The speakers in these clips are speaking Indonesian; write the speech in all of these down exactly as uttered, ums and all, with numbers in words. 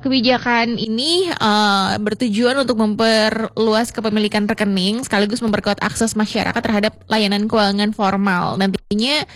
kebijakan ini uh, bertujuan untuk memperluas kepemilikan rekening sekaligus memperkuat akses masyarakat terhadap layanan keuangan formal. Nantinya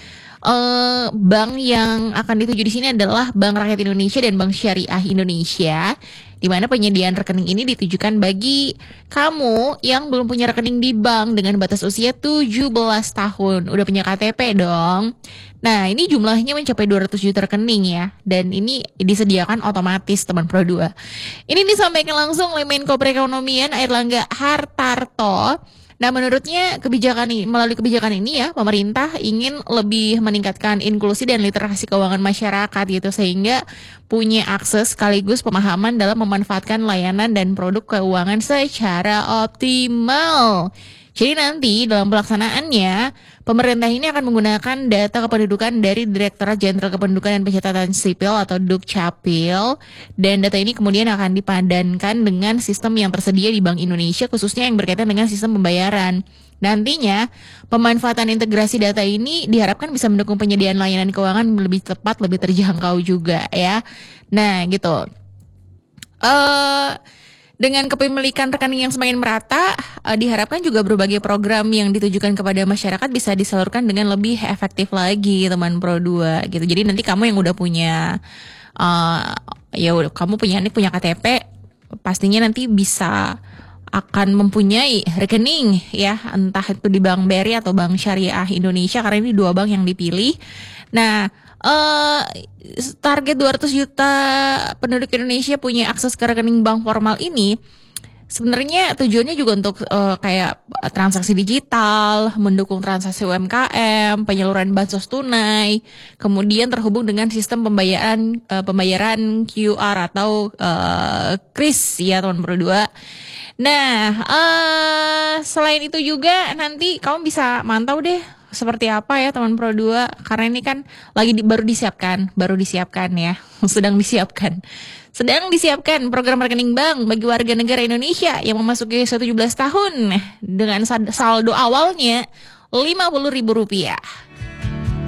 uh, bank yang akan dituju di sini adalah Bank Rakyat Indonesia dan Bank Syariah Indonesia, di mana penyediaan rekening ini ditujukan bagi kamu yang belum punya rekening di bank dengan batas usia tujuh belas tahun. Udah punya K T P dong. Nah, ini jumlahnya mencapai dua ratus juta rekening ya. Dan ini disediakan otomatis, teman Pro dua. Ini disampaikan langsung oleh Menko Perekonomian Airlangga Hartarto. Nah, menurutnya kebijakan ini, melalui kebijakan ini ya, pemerintah ingin lebih meningkatkan inklusi dan literasi keuangan masyarakat gitu, sehingga punya akses sekaligus pemahaman dalam memanfaatkan layanan dan produk keuangan secara optimal. Jadi nanti dalam pelaksanaannya, pemerintah ini akan menggunakan data kependudukan dari Direktorat Jenderal Kependudukan dan Pencatatan Sipil atau Dukcapil, dan data ini kemudian akan dipadankan dengan sistem yang tersedia di Bank Indonesia, khususnya yang berkaitan dengan sistem pembayaran. Nantinya, pemanfaatan integrasi data ini diharapkan bisa mendukung penyediaan layanan keuangan lebih tepat, lebih terjangkau juga ya. Nah, gitu. Eh... Uh, Dengan kepemilikan rekening yang semakin merata, uh, diharapkan juga berbagai program yang ditujukan kepada masyarakat bisa disalurkan dengan lebih efektif lagi, teman Pro dua gitu. Jadi nanti kamu yang udah punya, uh, ya udah kamu punya nih punya K T P, pastinya nanti bisa akan mempunyai rekening ya, entah itu di Bank B R I atau Bank Syariah Indonesia, karena ini dua bank yang dipilih. Nah, Uh, target dua ratus juta penduduk Indonesia punya akses ke rekening bank formal ini sebenarnya tujuannya juga untuk uh, kayak transaksi digital, mendukung transaksi U M K M, penyaluran bansos tunai, kemudian terhubung dengan sistem pembayaran uh, pembayaran Q R atau uh, kris ya, teman Pro dua. Nah, uh, selain itu juga nanti kamu bisa mantau deh seperti apa ya, teman Pro dua, karena ini kan lagi di, baru disiapkan, baru disiapkan ya, sedang disiapkan. Sedang disiapkan program rekening bank bagi warga negara Indonesia yang memasuki usia tujuh belas tahun dengan saldo awalnya lima puluh ribu rupiah.